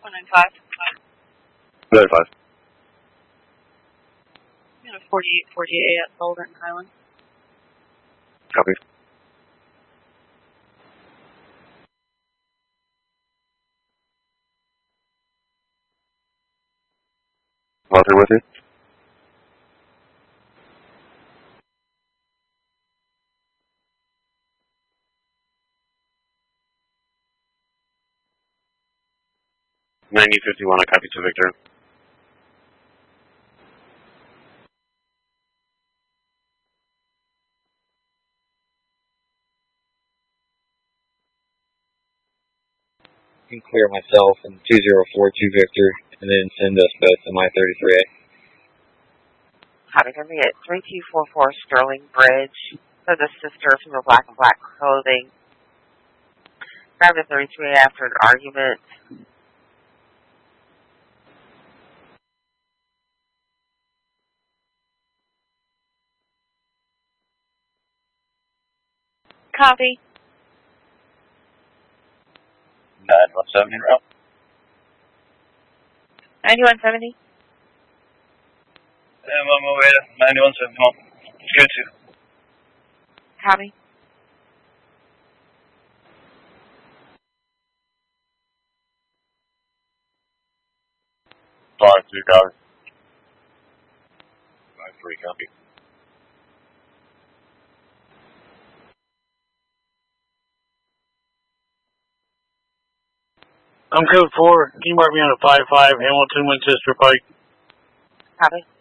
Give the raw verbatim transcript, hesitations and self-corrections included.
one nine five. one nine five. You got a forty-eight forty-eight at Boulder and Highland. Copy. Walter with you? ninety fifty-one, I copy to Victor. You can clear myself and two zero four two Victor, and then send us both to my thirty-three A. Copy, going to be at three two four four Sterling Bridge for the sisters from the Black and Black clothing. Grabbed a thirty-three A after an argument. Copy. ninety-one seventy route. ninety-one seventy. I'm on my way to ninety-one seventy home. Let's go to. Copy. five two, copy. five three, copy. I'm code four. Can you mark me on a five five, Hamilton, Winchester Pike? Copy.